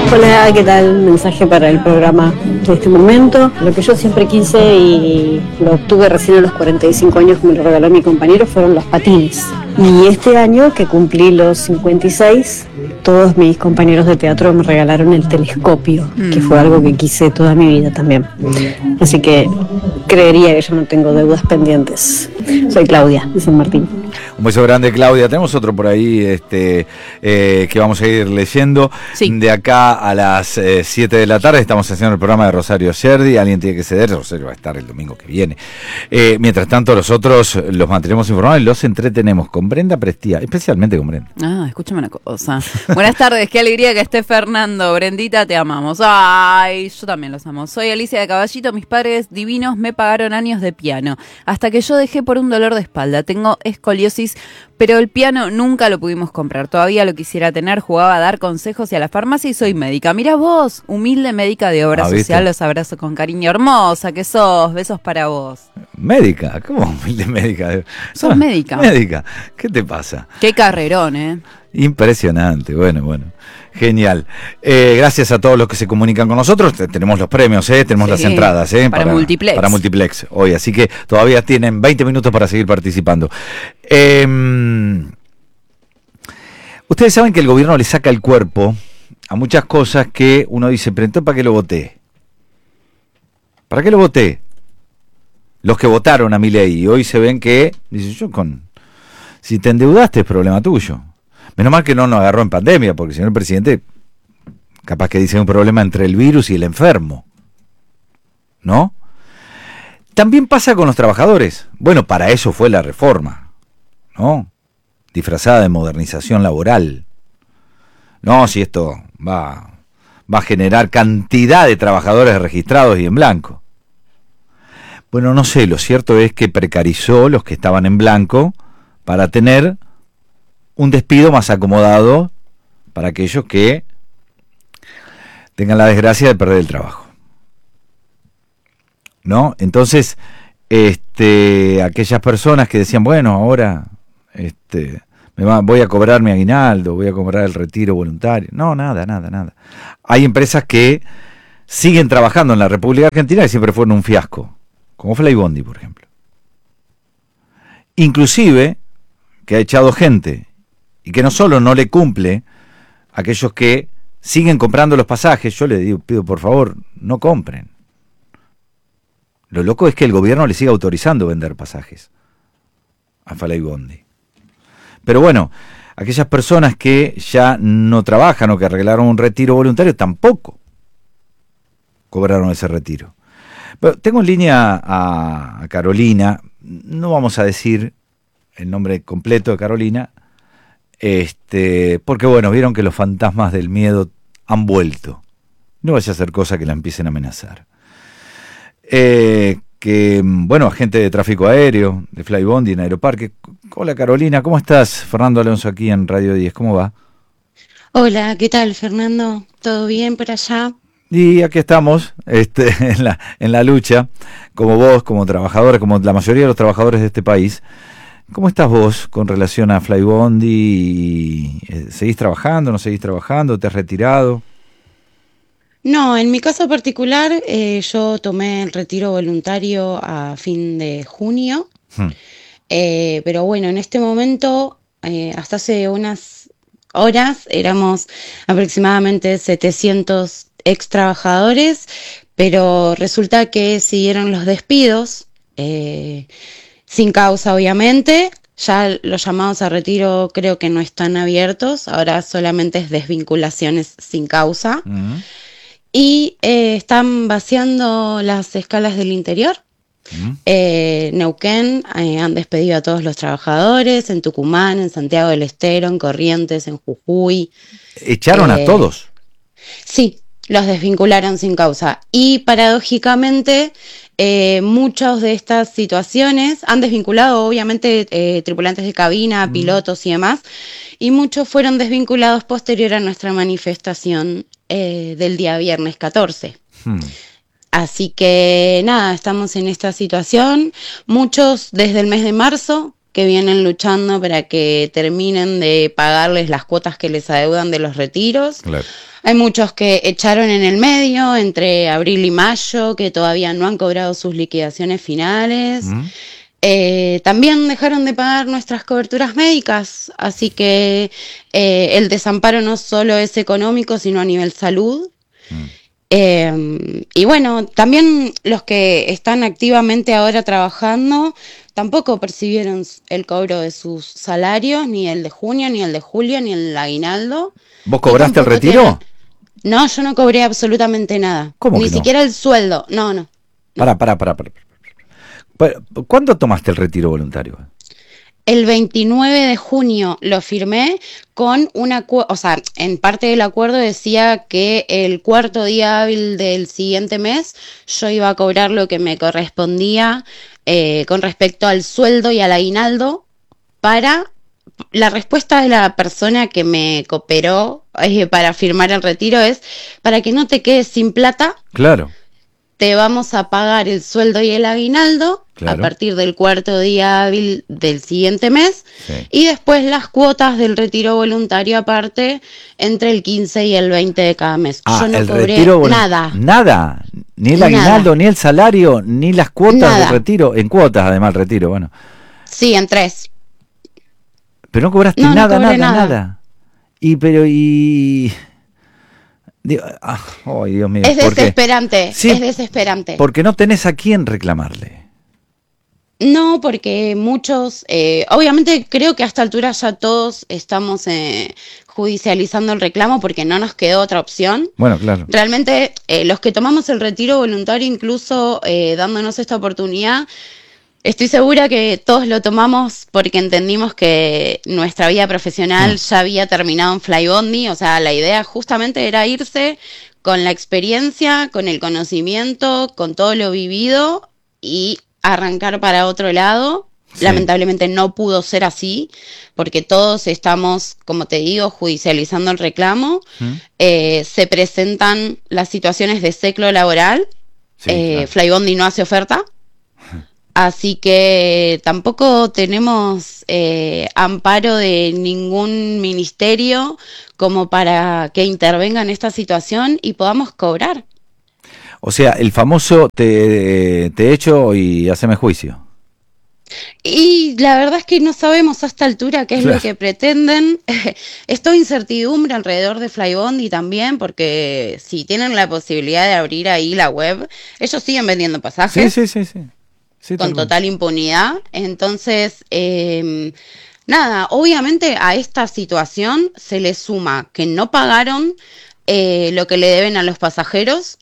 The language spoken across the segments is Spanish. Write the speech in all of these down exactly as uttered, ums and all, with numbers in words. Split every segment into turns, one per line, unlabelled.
Hola, ¿qué tal? Mensaje para el programa de este momento. Lo que yo siempre quise y lo obtuve recién a los cuarenta y cinco años, que me lo regaló mi compañero, fueron los patines. Y este año, que cumplí los cincuenta y seis, todos mis compañeros de teatro me regalaron el telescopio, mm. que fue algo que quise toda mi vida también. Así que creería que yo no tengo deudas pendientes. Soy Claudia, de San Martín.
Un beso grande, Claudia. Tenemos otro por ahí este, eh, que vamos a ir leyendo. Sí. De acá a las eh, siete de la tarde estamos haciendo el programa de Rosario Scerdi. Alguien tiene que ceder. Rosario va a estar el domingo que viene. Eh, mientras tanto, nosotros los mantenemos informados y los entretenemos con Brenda Prestia, especialmente con Brenda.
Ah, escúchame una cosa. Buenas tardes, qué alegría que esté Fernando. Brendita, te amamos. Ay, yo también los amo. Soy Alicia de Caballito. Mis padres divinos me pagaron años de piano. Hasta que yo dejé por un dolor de espalda. Tengo escoliosis, pero el piano nunca lo pudimos comprar. Todavía lo quisiera tener, jugaba a dar consejos y a la farmacia y soy médica. Mirá vos, humilde médica de obra ah, social, los abrazo con cariño. Hermosa que sos, besos para vos.
¿Médica? ¿Cómo humilde médica?
Sos ah, médica.
Médica, ¿qué te pasa?
Qué carrerón, ¿eh?
Impresionante, bueno, bueno. Genial. Eh, gracias a todos los que se comunican con nosotros. Tenemos los premios, ¿eh? Tenemos sí, las entradas, ¿eh?
Para, para Multiplex.
Para Multiplex hoy, así que todavía tienen veinte minutos para seguir participando. Eh, ustedes saben que el gobierno le saca el cuerpo a muchas cosas que uno dice, pero entonces ¿para qué lo voté? ¿Para qué lo voté? Los que votaron a Milei y hoy se ven que, dicen, yo con, si te endeudaste es problema tuyo. Menos mal que no nos agarró en pandemia, porque si no el presidente capaz que dice un problema entre el virus y el enfermo, ¿no? También pasa con los trabajadores. Bueno, para eso fue la reforma, ¿no? Disfrazada de modernización laboral. No, si esto va, va a generar cantidad de trabajadores registrados y en blanco. Bueno, no sé, lo cierto es que precarizó los que estaban en blanco para tener un despido más acomodado para aquellos que tengan la desgracia de perder el trabajo, ¿no? Entonces, este, aquellas personas que decían, bueno, ahora este, me va, voy a cobrar mi aguinaldo, voy a cobrar el retiro voluntario. No, nada, nada, nada. Hay empresas que siguen trabajando en la República Argentina y siempre fueron un fiasco, como Flybondi, por ejemplo. Inclusive, que ha echado gente y que no solo no le cumple a aquellos que siguen comprando los pasajes, yo le digo, pido por favor, no compren. Lo loco es que el gobierno le siga autorizando vender pasajes a Flybondi. Pero bueno, aquellas personas que ya no trabajan o que arreglaron un retiro voluntario tampoco cobraron ese retiro. Pero tengo en línea a, a Carolina, no vamos a decir el nombre completo de Carolina, este, porque bueno, vieron que los fantasmas del miedo han vuelto. No vaya a ser cosa que la empiecen a amenazar. Eh, que, bueno, agente de tráfico aéreo, de Flybondi en Aeroparque. Hola Carolina, ¿cómo estás? Fernando Alonso aquí en Radio diez, ¿cómo va?
Hola, ¿qué tal Fernando? ¿Todo bien por allá?
Y aquí estamos, este, en la, en la lucha, como vos, como trabajadores, como la mayoría de los trabajadores de este país. ¿Cómo estás vos con relación a Flybondi? ¿Seguís trabajando, no seguís trabajando? ¿Te has retirado?
No, en mi caso particular, eh, yo tomé el retiro voluntario a fin de junio. Hmm. Eh, pero bueno, en este momento, eh, hasta hace unas horas, éramos aproximadamente setecientos ex trabajadores, pero resulta que siguieron los despidos, eh, sin causa obviamente. Ya los llamados a retiro creo que no están abiertos, ahora solamente es desvinculaciones sin causa. Uh-huh. Y eh, están vaciando las escalas del interior. Uh-huh. eh, Neuquén eh, han despedido a todos los trabajadores, en Tucumán, en Santiago del Estero, en Corrientes, en Jujuy.
¿Echaron eh, a todos?
Sí, los desvincularon sin causa. Y paradójicamente, eh, muchas de estas situaciones han desvinculado obviamente eh, tripulantes de cabina, uh-huh, pilotos y demás, y muchos fueron desvinculados posterior a nuestra manifestación eh, del día viernes catorce. Hmm. Así que nada, estamos en esta situación. Muchos desde el mes de marzo que vienen luchando para que terminen de pagarles las cuotas que les adeudan de los retiros.
Claro.
Hay muchos que echaron en el medio, entre abril y mayo, que todavía no han cobrado sus liquidaciones finales. Mm. Eh, también dejaron de pagar nuestras coberturas médicas, así que eh, el desamparo no solo es económico, sino a nivel salud. Mm. Eh, y bueno, también los que están activamente ahora trabajando tampoco percibieron el cobro de sus salarios, ni el de junio, ni el de julio, ni el aguinaldo.
¿Vos cobraste el retiro?
Tienen... No, yo no cobré absolutamente nada.
¿Cómo
Ni
que no?
siquiera el sueldo. No, no.
Pará, pará, pará, pará. ¿Cuándo tomaste el retiro voluntario?
El veintinueve de junio lo firmé con un acuerdo, o sea, en parte del acuerdo decía que el cuarto día hábil del siguiente mes yo iba a cobrar lo que me correspondía eh, con respecto al sueldo y al aguinaldo. Para la respuesta de la persona que me cooperó eh, para firmar el retiro es: para que no te quedes sin plata.
Claro.
Te vamos a pagar el sueldo y el aguinaldo, claro, a partir del cuarto día hábil del siguiente mes, sí, y después las cuotas del retiro voluntario aparte entre el quince y el veinte de cada mes.
Ah,
yo no
el
cobré
retiro volu-
nada.
Nada, ni el aguinaldo, nada, ni el salario, ni las cuotas
nada.
del retiro, en cuotas además el retiro, bueno.
Sí, en tres.
Pero no cobraste
no,
nada,
no
nada,
nada,
nada. Y pero y... Digo, ah, oh, Dios mío,
es desesperante,
sí,
es desesperante.
Porque no tenés a quién reclamarle.
No, porque muchos, eh, obviamente creo que a esta altura ya todos estamos eh, judicializando el reclamo porque no nos quedó otra opción.
Bueno, claro.
Realmente eh, los que tomamos el retiro voluntario, incluso eh, dándonos esta oportunidad, estoy segura que todos lo tomamos porque entendimos que nuestra vida profesional mm. ya había terminado en Flybondi. O sea, la idea justamente era irse con la experiencia, con el conocimiento, con todo lo vivido y arrancar para otro lado. Sí. Lamentablemente no pudo ser así porque todos estamos, como te digo, judicializando el reclamo. ¿Mm? Eh, se presentan las situaciones de ciclo laboral. Sí, eh, claro. Flybondi no hace oferta. Así que tampoco tenemos eh, amparo de ningún ministerio como para que intervenga en esta situación y podamos cobrar.
O sea, el famoso te, te echo y haceme juicio.
Y la verdad es que no sabemos a esta altura qué es claro. lo que pretenden. Es toda incertidumbre alrededor de Flybondi también, porque si tienen la posibilidad de abrir ahí la web, ellos siguen vendiendo pasajes.
Sí, sí, sí, sí. Sí,
con total impunidad. Entonces, eh, nada, obviamente a esta situación se le suma que no pagaron eh, lo que le deben a los pasajeros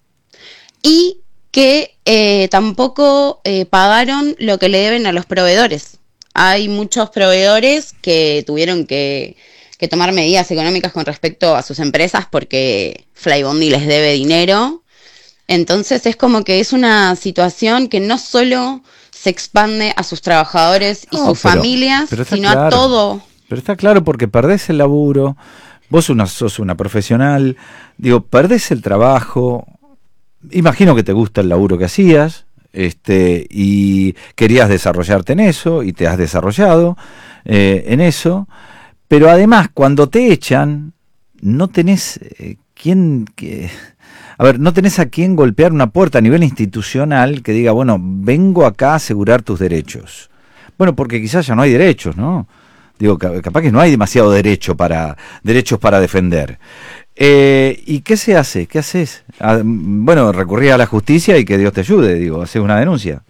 y que eh, tampoco eh, pagaron lo que le deben a los proveedores. Hay muchos proveedores que tuvieron que, que tomar medidas económicas con respecto a sus empresas porque Flybondi les debe dinero. Entonces es como que es una situación que no solo se expande a sus trabajadores y no, sus pero, familias, pero sino claro, a todo.
Pero está claro porque perdés el laburo, vos una, sos una profesional, digo, perdés el trabajo, imagino que te gusta el laburo que hacías, este, y querías desarrollarte en eso, y te has desarrollado eh, en eso, pero además cuando te echan, no tenés eh, quién... Que, A ver, no tenés a quién golpear una puerta a nivel institucional que diga, bueno, vengo acá a asegurar tus derechos. Bueno, porque quizás ya no hay derechos, ¿no? Digo, capaz que no hay demasiado derecho para, derechos para defender. Eh, ¿Y qué se hace? ¿Qué haces? Ah, bueno, recurrir a la justicia y que Dios te ayude, digo, haces una denuncia.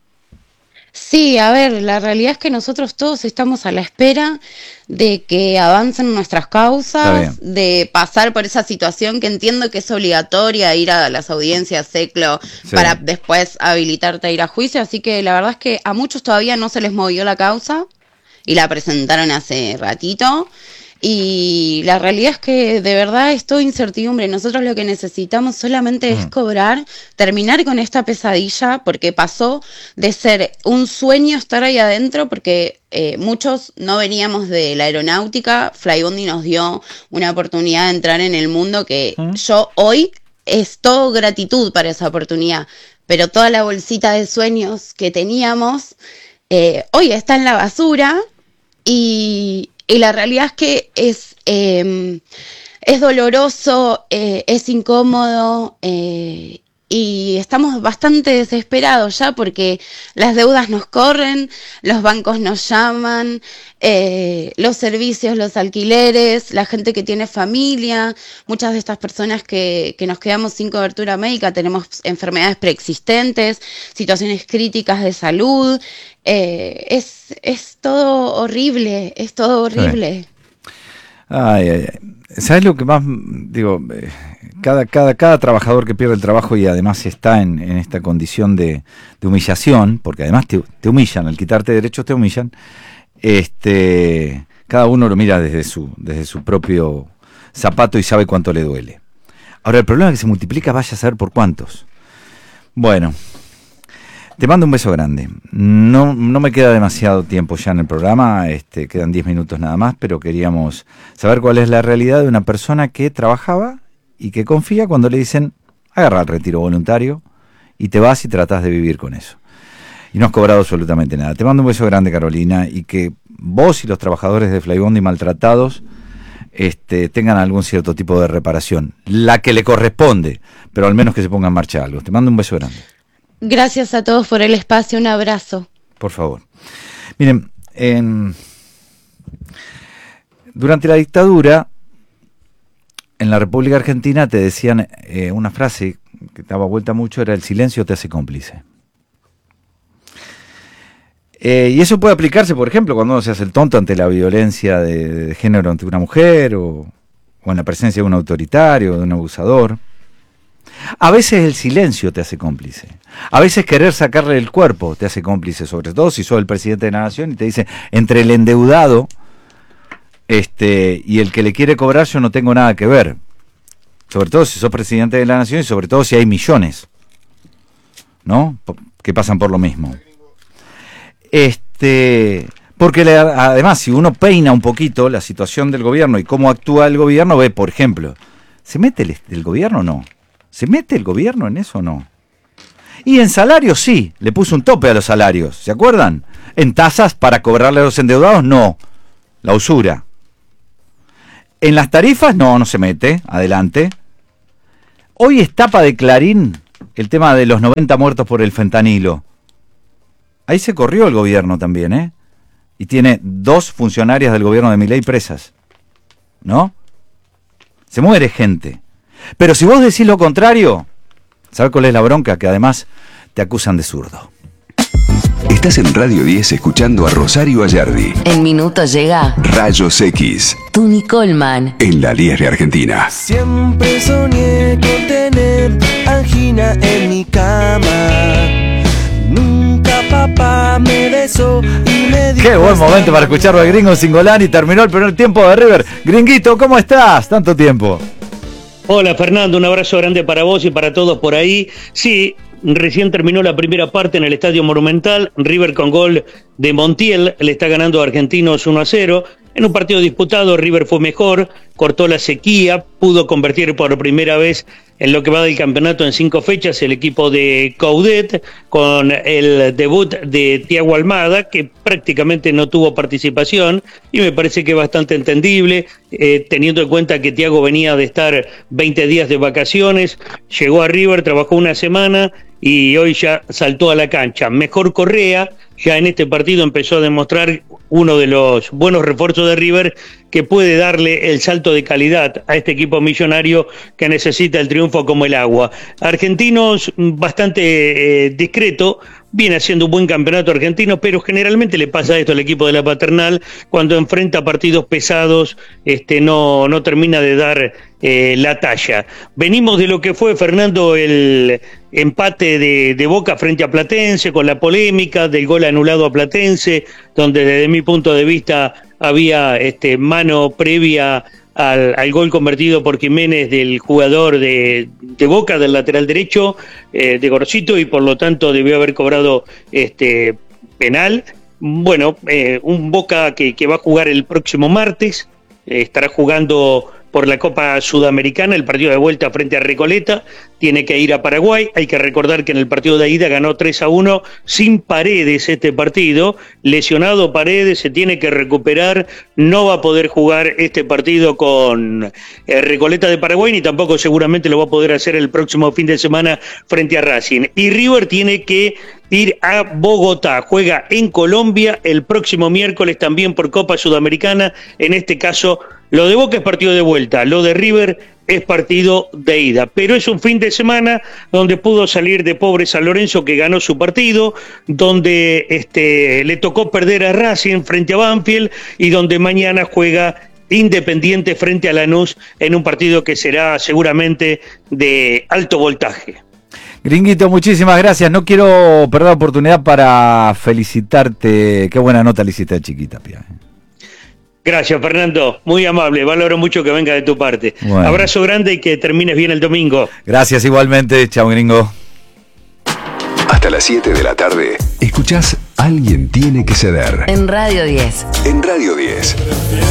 Sí, a ver, la realidad es que nosotros todos estamos a la espera de que avancen nuestras causas, de pasar por esa situación que entiendo que es obligatoria ir a las audiencias C E C L O sí. para después habilitarte a ir a juicio, así que la verdad es que a muchos todavía no se les movió la causa y la presentaron hace ratito. Y la realidad es que de verdad es todo incertidumbre. Nosotros lo que necesitamos solamente mm. es cobrar, terminar con esta pesadilla, porque pasó de ser un sueño estar ahí adentro, porque eh, muchos no veníamos de la aeronáutica. Flybondi nos dio una oportunidad de entrar en el mundo que mm. yo hoy es todo gratitud para esa oportunidad, pero toda la bolsita de sueños que teníamos eh, hoy está en la basura y, y la realidad es que es, eh, es doloroso, eh, es incómodo eh, y estamos bastante desesperados ya porque las deudas nos corren, los bancos nos llaman, eh, los servicios, los alquileres, la gente que tiene familia, muchas de estas personas que, que nos quedamos sin cobertura médica tenemos enfermedades preexistentes, situaciones críticas de salud, eh, es, es todo horrible, es todo horrible.
Sí. Ay, ay, ay. ¿Sabes lo que más, digo, eh, cada, cada, cada trabajador que pierde el trabajo y además está en, en esta condición de, de humillación, porque además te, te humillan, al quitarte derechos te humillan, este, cada uno lo mira desde su, desde su propio zapato y sabe cuánto le duele. Ahora el problema es que se multiplica, vaya a saber por cuántos. Bueno, te mando un beso grande. No, no me queda demasiado tiempo ya en el programa, este, quedan diez minutos nada más, pero queríamos saber cuál es la realidad de una persona que trabajaba y que confía cuando le dicen, agarra el retiro voluntario y te vas y tratás de vivir con eso. Y no has cobrado absolutamente nada. Te mando un beso grande, Carolina, y que vos y los trabajadores de Flybondi maltratados este, tengan algún cierto tipo de reparación, la que le corresponde, pero al menos que se ponga en marcha algo. Te mando un beso grande.
Gracias a todos por el espacio, un abrazo.
Por favor. Miren, en, durante la dictadura, en la República Argentina te decían eh, una frase que daba vuelta mucho, era el silencio te hace cómplice. Eh, y eso puede aplicarse, por ejemplo, cuando uno se hace el tonto ante la violencia de, de género ante una mujer o, o en la presencia de un autoritario, de un abusador. A veces el silencio te hace cómplice. A veces querer sacarle el cuerpo te hace cómplice, sobre todo si sos el presidente de la nación y te dice, entre el endeudado este, y el que le quiere cobrar yo no tengo nada que ver. Sobre todo si sos presidente de la nación y sobre todo si hay millones, ¿no? Que pasan por lo mismo. Este, porque le, además si uno peina un poquito la situación del gobierno y cómo actúa el gobierno, ve, por ejemplo, ¿se mete el, el gobierno o no? ¿Se mete el gobierno en eso o no? Y en salarios sí, le puso un tope a los salarios, ¿se acuerdan? En tasas para cobrarle a los endeudados, no, la usura. En las tarifas, no, no se mete, adelante. Hoy es tapa de Clarín el tema de los noventa muertos por el fentanilo. Ahí se corrió el gobierno también, ¿eh? Y tiene dos funcionarias del gobierno de Milei presas, ¿no? Se muere gente. Pero si vos decís lo contrario, ¿sabés cuál es la bronca? Que además te acusan de zurdo.
Estás en Radio diez escuchando a Rosario Ayardi.
En minutos llega
Rayos X.
Tuni Coleman.
En la Liesre Argentina.
Siempre soñé con tener angina en mi cama. Nunca papá me besó y me dijo...
Qué buen momento para escucharlo al Gringo Cingolani. Terminó el primer tiempo de River. Gringuito, ¿cómo estás? Tanto tiempo.
Hola Fernando, un abrazo grande para vos y para todos por ahí. Sí, recién terminó la primera parte en el Estadio Monumental. River con gol de Montiel le está ganando a Argentinos uno a cero. En un partido disputado, River fue mejor, cortó la sequía, pudo convertir por primera vez en lo que va del campeonato en cinco fechas el equipo de Coudet, con el debut de Thiago Almada, que prácticamente no tuvo participación, y me parece que es bastante entendible, eh, teniendo en cuenta que Thiago venía de estar veinte días de vacaciones, llegó a River, trabajó una semana, y hoy ya saltó a la cancha. Mejor Correa, ya en este partido empezó a demostrar uno de los buenos refuerzos de River que puede darle el salto de calidad a este equipo millonario que necesita el triunfo como el agua. Argentinos bastante eh, discreto, viene haciendo un buen campeonato argentino, pero generalmente le pasa esto al equipo de la Paternal, cuando enfrenta partidos pesados, este, no, no termina de dar eh, la talla. Venimos de lo que fue, Fernando, el empate de, de Boca frente a Platense, con la polémica del gol anulado a Platense, donde desde mi punto de vista había este, mano previa Al, al gol convertido por Jiménez del jugador de, de Boca, del lateral derecho, eh, de Gorosito, y por lo tanto debió haber cobrado este penal. Bueno, eh, un Boca que, que va a jugar el próximo martes, eh, estará jugando por la Copa Sudamericana, el partido de vuelta frente a Recoleta, tiene que ir a Paraguay. Hay que recordar que en el partido de ida ganó tres a uno sin Paredes este partido, lesionado Paredes, se tiene que recuperar, no va a poder jugar este partido con eh, Recoleta de Paraguay, ni tampoco seguramente lo va a poder hacer el próximo fin de semana frente a Racing. Y River tiene que ir a Bogotá, juega en Colombia el próximo miércoles también por Copa Sudamericana. En este caso, lo de Boca es partido de vuelta, lo de River es partido de ida, pero es un fin de semana donde pudo salir de pobre San Lorenzo, que ganó su partido, donde este, le tocó perder a Racing frente a Banfield, y donde mañana juega Independiente frente a Lanús en un partido que será seguramente de alto voltaje.
Gringuito, muchísimas gracias. No quiero perder la oportunidad para felicitarte. Qué buena nota le hiciste a Chiquita, Pia.
Gracias, Fernando. Muy amable. Valoro mucho que venga de tu parte.
Bueno.
Abrazo grande y que termines bien el domingo.
Gracias igualmente. Chao, gringo.
Hasta las siete de la tarde, escuchás Alguien tiene que ceder.
En Radio diez.
En Radio diez.